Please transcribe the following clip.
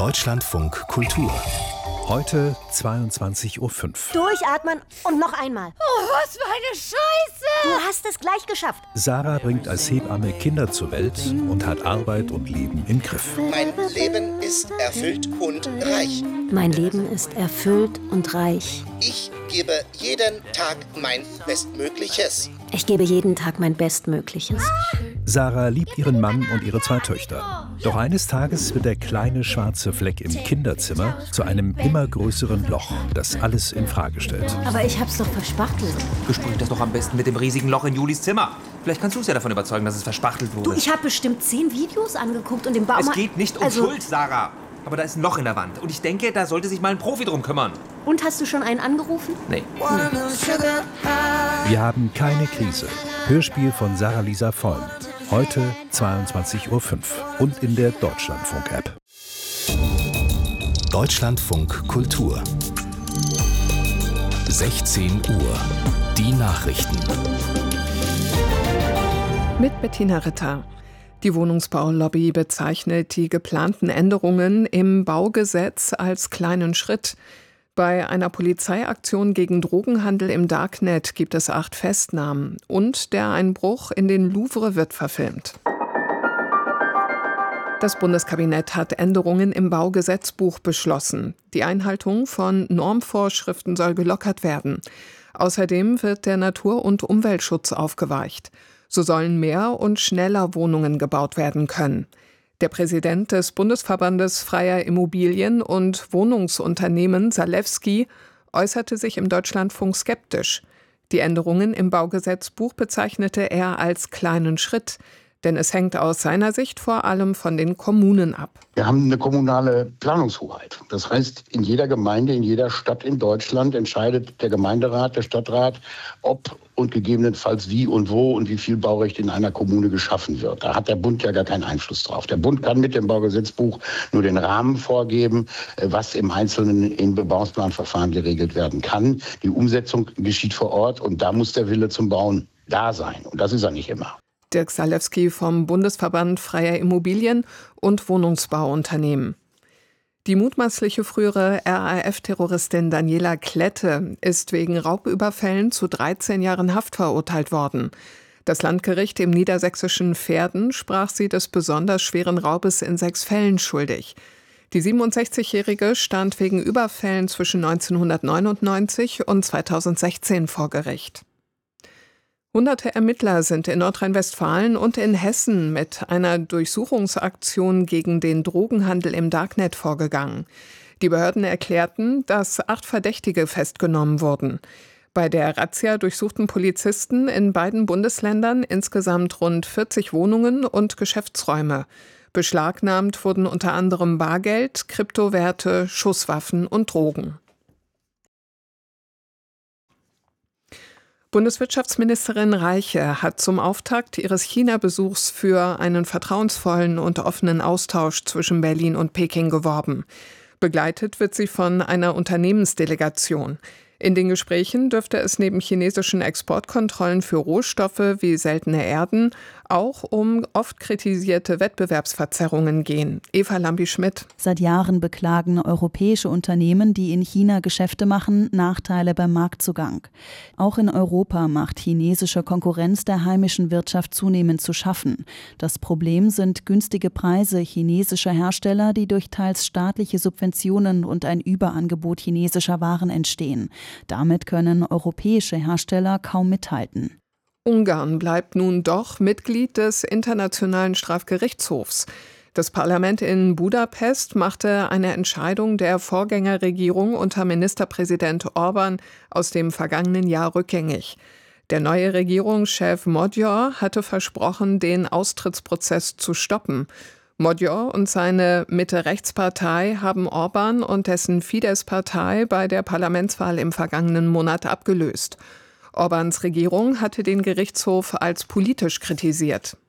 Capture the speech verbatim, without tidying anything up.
Deutschlandfunk Kultur. Heute zweiundzwanzig Uhr fünf. Durchatmen und noch einmal. Oh, was für eine Scheiße! Du hast es gleich geschafft. Sarah bringt als Hebamme Kinder zur Welt und hat Arbeit und Leben im Griff. Mein Leben ist erfüllt und reich. Mein Leben ist erfüllt und reich. Ich gebe jeden Tag mein Bestmögliches. Ich gebe jeden Tag mein Bestmögliches. Sarah liebt ihren Mann und ihre zwei Töchter. Doch eines Tages wird der kleine schwarze Fleck im Kinderzimmer zu einem immer größeren Loch, das alles in Frage stellt. Aber ich hab's doch verspachtelt. Besprüht das doch am besten mit dem riesigen Loch in Julis Zimmer. Vielleicht kannst du es ja davon überzeugen, dass es verspachtelt wurde. Du, ich habe bestimmt zehn Videos angeguckt und den Baumarkt... Es geht nicht um also, Schuld, Sarah. Aber da ist ein Loch in der Wand. Und ich denke, da sollte sich mal ein Profi drum kümmern. Und hast du schon einen angerufen? Nee. Wir haben keine Krise. Hörspiel von Sarah-Lisa Vollm. Heute zweiundzwanzig Uhr fünf und in der Deutschlandfunk-App. Deutschlandfunk Kultur. sechzehn Uhr. Die Nachrichten. Mit Bettina Ritter. Die Wohnungsbaulobby bezeichnet die geplanten Änderungen im Baugesetz als kleinen Schritt. Bei einer Polizeiaktion gegen Drogenhandel im Darknet gibt es acht Festnahmen und der Einbruch in den Louvre wird verfilmt. Das Bundeskabinett hat Änderungen im Baugesetzbuch beschlossen. Die Einhaltung von Normvorschriften soll gelockert werden. Außerdem wird der Natur- und Umweltschutz aufgeweicht. So sollen mehr und schneller Wohnungen gebaut werden können. Der Präsident des Bundesverbandes Freier Immobilien- und Wohnungsunternehmen, Zalewski, äußerte sich im Deutschlandfunk skeptisch. Die Änderungen im Baugesetzbuch bezeichnete er als kleinen Schritt, denn es hängt aus seiner Sicht vor allem von den Kommunen ab. Wir haben eine kommunale Planungshoheit. Das heißt, in jeder Gemeinde, in jeder Stadt in Deutschland entscheidet der Gemeinderat, der Stadtrat, ob und gegebenenfalls wie und wo und wie viel Baurecht in einer Kommune geschaffen wird. Da hat der Bund ja gar keinen Einfluss drauf. Der Bund kann mit dem Baugesetzbuch nur den Rahmen vorgeben, was im Einzelnen im Bebauungsplanverfahren geregelt werden kann. Die Umsetzung geschieht vor Ort und da muss der Wille zum Bauen da sein. Und das ist er nicht immer. Dirk Zalewski vom Bundesverband Freier Immobilien- und Wohnungsbauunternehmen. Die mutmaßliche frühere R A F-Terroristin Daniela Klette ist wegen Raubüberfällen zu dreizehn Jahren Haft verurteilt worden. Das Landgericht im niedersächsischen Verden sprach sie des besonders schweren Raubes in sechs Fällen schuldig. Die siebenundsechzigjährige stand wegen Überfällen zwischen neunzehnhundertneunundneunzig und zweitausendsechzehn vor Gericht. Hunderte Ermittler sind in Nordrhein-Westfalen und in Hessen mit einer Durchsuchungsaktion gegen den Drogenhandel im Darknet vorgegangen. Die Behörden erklärten, dass acht Verdächtige festgenommen wurden. Bei der Razzia durchsuchten Polizisten in beiden Bundesländern insgesamt rund vierzig Wohnungen und Geschäftsräume. Beschlagnahmt wurden unter anderem Bargeld, Kryptowerte, Schusswaffen und Drogen. Bundeswirtschaftsministerin Reiche hat zum Auftakt ihres China-Besuchs für einen vertrauensvollen und offenen Austausch zwischen Berlin und Peking geworben. Begleitet wird sie von einer Unternehmensdelegation. In den Gesprächen dürfte es neben chinesischen Exportkontrollen für Rohstoffe wie seltene Erden auch um oft kritisierte Wettbewerbsverzerrungen gehen. Eva Lambi-Schmidt. Seit Jahren beklagen europäische Unternehmen, die in China Geschäfte machen, Nachteile beim Marktzugang. Auch in Europa macht chinesische Konkurrenz der heimischen Wirtschaft zunehmend zu schaffen. Das Problem sind günstige Preise chinesischer Hersteller, die durch teils staatliche Subventionen und ein Überangebot chinesischer Waren entstehen. Damit können europäische Hersteller kaum mithalten. Ungarn bleibt nun doch Mitglied des Internationalen Strafgerichtshofs. Das Parlament in Budapest machte eine Entscheidung der Vorgängerregierung unter Ministerpräsident Orbán aus dem vergangenen Jahr rückgängig. Der neue Regierungschef Magyar hatte versprochen, den Austrittsprozess zu stoppen. Magyar und seine Mitte-Rechts-Partei haben Orbán und dessen Fidesz-Partei bei der Parlamentswahl im vergangenen Monat abgelöst. Orbáns Regierung hatte den Gerichtshof als politisch kritisiert.